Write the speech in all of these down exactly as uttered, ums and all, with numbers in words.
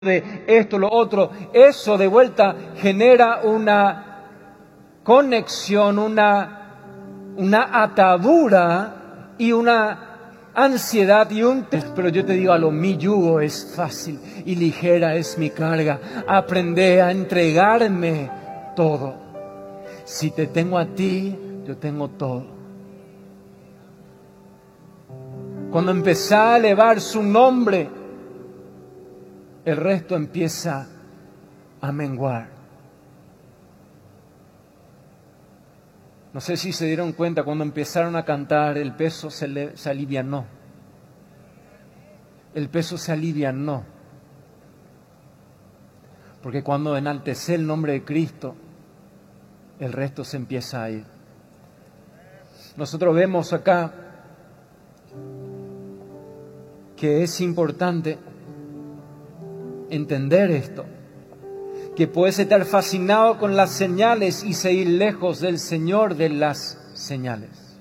de esto, lo otro, eso de vuelta genera una conexión, una, una atadura y una ansiedad y un... Pero yo te digo, a lo mi yugo es fácil y ligera es mi carga. Aprende a entregarme todo. Si te tengo a ti, yo tengo todo. Cuando empecé a elevar su nombre, el resto empieza a menguar. No sé si se dieron cuenta, cuando empezaron a cantar, el peso se, le, se alivianó. El peso se alivianó. Porque cuando enaltece el nombre de Cristo, el resto se empieza a ir. Nosotros vemos acá que es importante entender esto, que puedes estar fascinado con las señales y seguir lejos del Señor de las señales.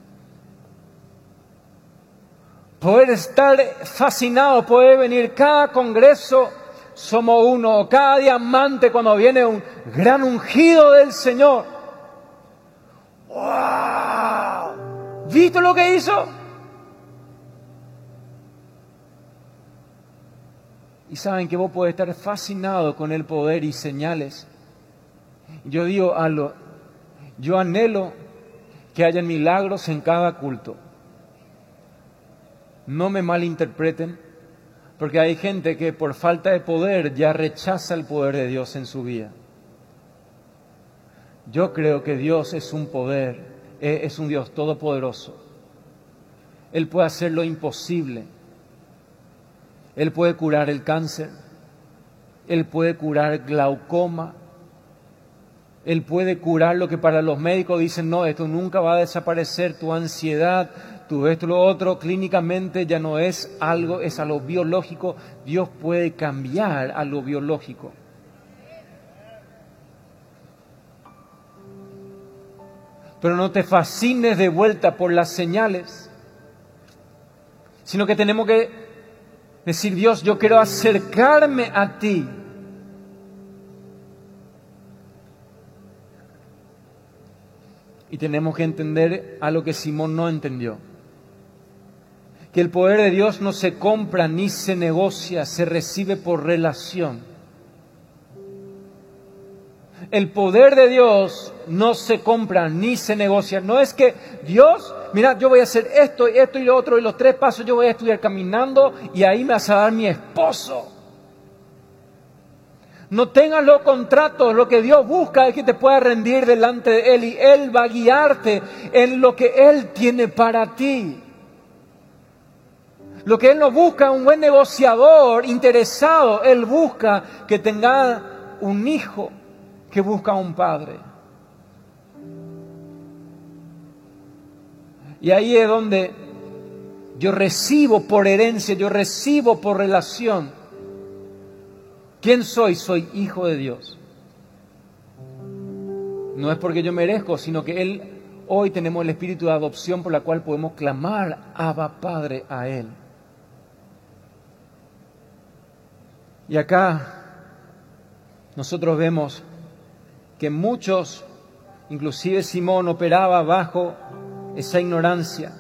Poder estar fascinado, poder venir cada congreso, somos uno, o cada diamante cuando viene un gran ungido del Señor. ¡Wow! ¿Viste lo que hizo? Y saben que vos podés estar fascinado con el poder y señales. Yo digo algo, yo anhelo que haya milagros en cada culto. No me malinterpreten, porque hay gente que por falta de poder ya rechaza el poder de Dios en su vida. Yo creo que Dios es un poder, es un Dios todopoderoso. Él puede hacer lo imposible. Él puede curar el cáncer, Él puede curar glaucoma, Él puede curar lo que para los médicos dicen, no, esto nunca va a desaparecer, tu ansiedad, tu esto, lo otro, clínicamente ya no es algo, es algo biológico. Dios puede cambiar a lo biológico. Pero no te fascines de vuelta por las señales, sino que tenemos que decir, Dios, yo quiero acercarme a ti. Y tenemos que entender a lo que Simón no entendió. Que el poder de Dios no se compra ni se negocia, se recibe por relación. El poder de Dios no se compra ni se negocia. No es que Dios, mira, yo voy a hacer esto y esto y lo otro y los tres pasos yo voy a estudiar caminando y ahí me vas a dar mi esposo. No tengas los contratos, lo que Dios busca es que te puedas rendir delante de Él y Él va a guiarte en lo que Él tiene para ti. Lo que Él no busca, un buen negociador interesado, Él busca que tenga un hijo que busca a un padre. Y ahí es donde yo recibo por herencia, yo recibo por relación. ¿Quién soy? Soy hijo de Dios. No es porque yo merezco, sino que Él, hoy tenemos el espíritu de adopción por la cual podemos clamar Abba Padre a Él. Y acá nosotros vemos que muchos, inclusive Simón, operaba bajo esa ignorancia.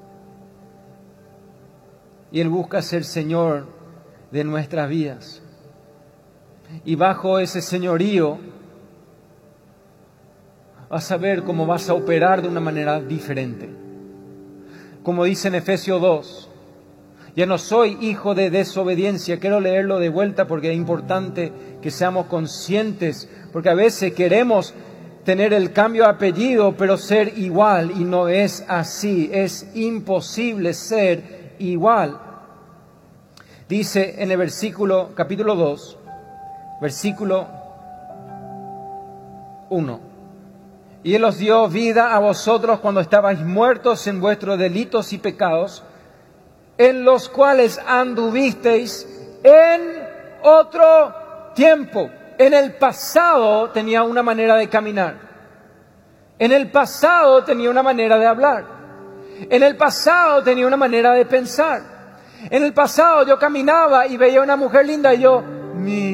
Y Él busca ser Señor de nuestras vidas. Y bajo ese señorío vas a ver cómo vas a operar de una manera diferente. Como dice en Efesios dos, ya no soy hijo de desobediencia. Quiero leerlo de vuelta porque es importante que seamos conscientes, porque a veces queremos tener el cambio de apellido, pero ser igual, y no es así. Es imposible ser igual. Dice en el versículo, capítulo dos, versículo uno. Y Él os dio vida a vosotros cuando estabais muertos en vuestros delitos y pecados, en los cuales anduvisteis en otro tiempo. En el pasado tenía una manera de caminar. En el pasado tenía una manera de hablar. En el pasado tenía una manera de pensar. En el pasado yo caminaba y veía a una mujer linda y yo, mi